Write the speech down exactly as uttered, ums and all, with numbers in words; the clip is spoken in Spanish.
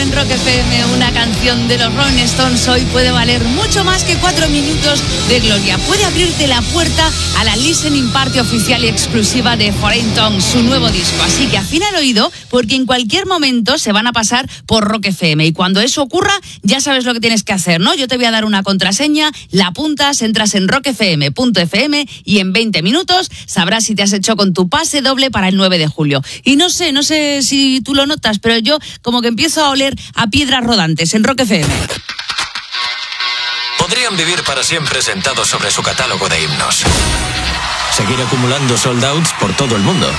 en Rock F M, una canción de los Rolling Stones hoy puede valer mucho más que cuatro minutos de gloria. Puede abrirte la puerta a la listening party oficial y exclusiva de Foreign Tongue, su nuevo disco. Así que afina el oído, porque en cualquier momento se van a pasar por Rock F M. Y cuando eso ocurra, ya sabes lo que tienes que hacer, ¿no? Yo te voy a dar una contraseña, la apuntas, entras en rock f m punto f m y en veinte minutos sabrás si te has hecho con tu pase doble para el nueve de julio. Y no sé, no sé si tú lo notas, pero yo como que empiezo a oler a piedras rodantes en Rock F M. Podrían vivir para siempre sentados sobre su catálogo de himnos. Seguir acumulando sold outs por todo el mundo.